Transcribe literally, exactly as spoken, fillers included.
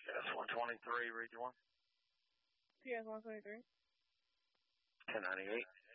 S one twenty-three, region one. P S one twenty-three. ten ninety-eight.